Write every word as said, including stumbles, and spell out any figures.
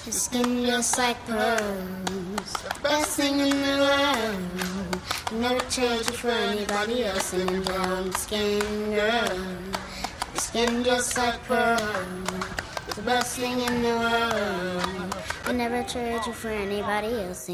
Your skin just like pearls, the best thing in the world. Never trade you for anybody else. And brown skin girl, your skin just like pearls, the best thing in the world. I never trade you for anybody else.